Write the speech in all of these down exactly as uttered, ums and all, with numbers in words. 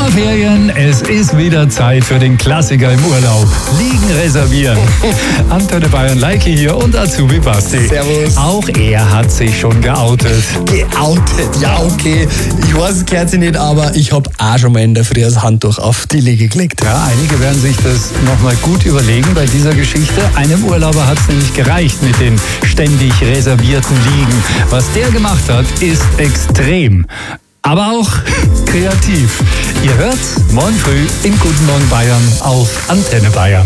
Sommerferien, es ist wieder Zeit für den Klassiker im Urlaub. Liegen reservieren. Antenne Bayern Leike hier und Azubi Basti. Servus. Auch er hat sich schon geoutet. Geoutet, ja okay. Ich weiß es gehört sich nicht, aber ich habe auch schon mal in der Früh das Handtuch auf die Liege gelegt. Ja, einige werden sich das nochmal gut überlegen bei dieser Geschichte. Einem Urlauber hat es nämlich gereicht mit den ständig reservierten Liegen. Was der gemacht hat, ist extrem. Aber auch kreativ. Ihr hört's morgen früh im Guten Morgen Bayern auf Antenne Bayern.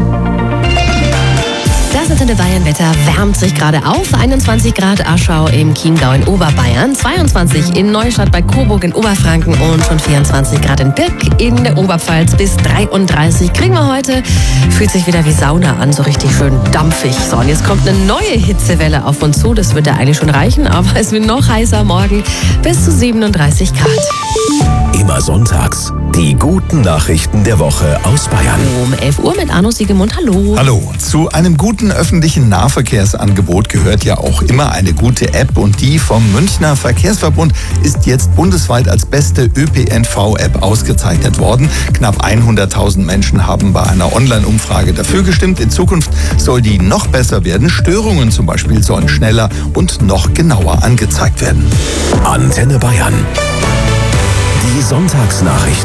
Das Antenne Bayern Wetter wärmt sich gerade auf. einundzwanzig Grad Aschau im Chiemgau in Oberbayern, zweiundzwanzig in Neustadt bei Coburg in Oberfranken und schon vierundzwanzig Grad in Birk in der Oberpfalz bis dreiunddreißig. Kriegen wir heute, fühlt sich wieder wie Sauna an, so richtig schön dampfig. So, und jetzt kommt eine neue Hitzewelle auf uns zu. Das wird ja eigentlich schon reichen, aber es wird noch heißer morgen bis zu siebenunddreißig Grad. Immer sonntags die guten Nachrichten der Woche aus Bayern. Um elf Uhr mit Arno Siegemund. Hallo. Hallo. Zu einem guten öffentlichen Nahverkehrsangebot gehört ja auch immer eine gute App und die vom Münchner Verkehrsverbund ist jetzt bundesweit als beste Ö P N V-App ausgezeichnet worden. Knapp hunderttausend Menschen haben bei einer Online-Umfrage dafür gestimmt. In Zukunft soll die noch besser werden. Störungen zum Beispiel sollen schneller und noch genauer angezeigt werden. Antenne Bayern. Die Sonntagsnachrichten.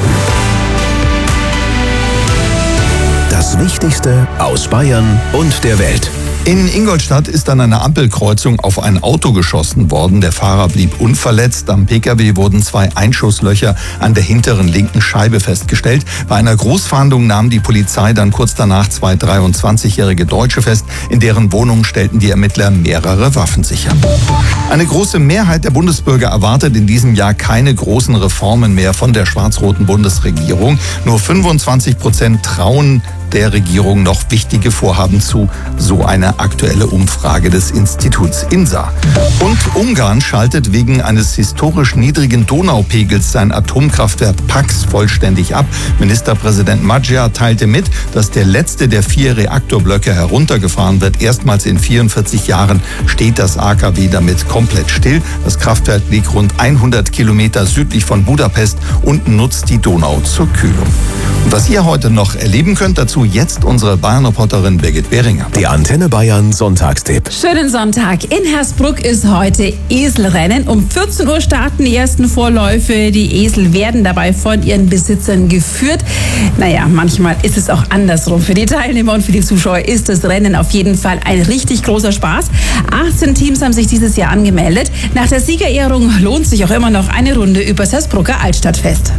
Das Wichtigste aus Bayern und der Welt. In Ingolstadt ist an einer Ampelkreuzung auf ein Auto geschossen worden. Der Fahrer blieb unverletzt. Am P K W wurden zwei Einschusslöcher an der hinteren linken Scheibe festgestellt. Bei einer Großfahndung nahm die Polizei dann kurz danach zwei dreiundzwanzigjährige Deutsche fest. In deren Wohnung stellten die Ermittler mehrere Waffen sicher. Eine große Mehrheit der Bundesbürger erwartet in diesem Jahr keine großen Reformen mehr von der schwarz-roten Bundesregierung. Nur fünfundzwanzig Prozent trauen der Regierung noch wichtige Vorhaben zu, so eine aktuelle Umfrage des Instituts INSA. Und Ungarn schaltet wegen eines historisch niedrigen Donaupegels sein Atomkraftwerk Pax vollständig ab. Ministerpräsident Magyar teilte mit, dass der letzte der vier Reaktorblöcke heruntergefahren wird. Erstmals in vierundvierzig Jahren steht das A K W damit komplett still. Das Kraftwerk liegt rund hundert Kilometer südlich von Budapest und nutzt die Donau zur Kühlung. Und was ihr heute noch erleben könnt, dazu jetzt unsere Bayern-Reporterin Birgit Behringer. Der Antenne Bayern Sonntagstipp. Schönen Sonntag. In Hersbruck ist heute Eselrennen. Um vierzehn Uhr starten die ersten Vorläufe. Die Esel werden dabei von ihren Besitzern geführt. Naja, manchmal ist es auch andersrum. Für die Teilnehmer und für die Zuschauer ist das Rennen auf jeden Fall ein richtig großer Spaß. achtzehn Teams haben sich dieses Jahr angemeldet. Nach der Siegerehrung lohnt sich auch immer noch eine Runde übers Hersbrucker Altstadtfest.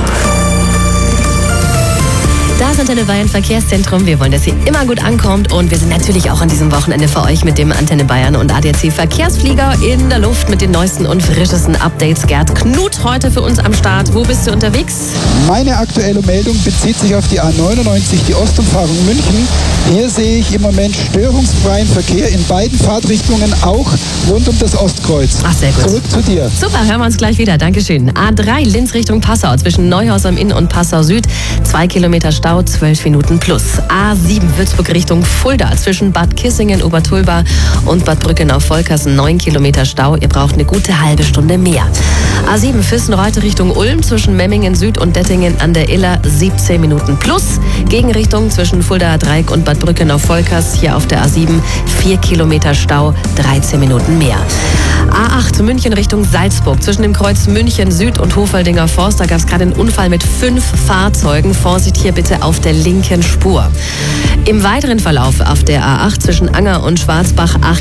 Das Antenne Bayern Verkehrszentrum. Wir wollen, dass ihr immer gut ankommt und wir sind natürlich auch an diesem Wochenende für euch mit dem Antenne Bayern und A D A C Verkehrsflieger in der Luft mit den neuesten und frischesten Updates. Gerd Knut heute für uns am Start. Wo bist du unterwegs? Meine aktuelle Meldung bezieht sich auf die A neunundneunzig, die Ostumfahrung München. Hier sehe ich im Moment störungsfreien Verkehr in beiden Fahrtrichtungen, auch rund um das Ostkreuz. Ach, sehr gut. Zurück zu dir. Super, hören wir uns gleich wieder. Dankeschön. A drei Linz Richtung Passau zwischen Neuhaus am Inn und Passau Süd. Zwei Kilometer Stau, zwölf Minuten plus. A sieben Würzburg Richtung Fulda zwischen Bad Kissingen, Obertulba und Bad Brückenau-Volkers. neun Kilometer Stau. Ihr braucht eine gute halbe Stunde mehr. A sieben Füssen-Reutte Richtung Ulm zwischen Memmingen Süd und Dettingen an der Iller. siebzehn Minuten plus. Gegenrichtung zwischen Fuldaer Dreieck und Bad Brückenau-Volkers. Hier auf der A sieben. vier Kilometer Stau, dreizehn Minuten mehr. A acht München Richtung Salzburg. Zwischen dem Kreuz München Süd und Hofeldinger Forst. Da gab es gerade einen Unfall mit fünf Fahrzeugen. Vorsicht hier bitte auf der linken Spur. Im weiteren Verlauf auf der A acht zwischen Anger und Schwarzbach acht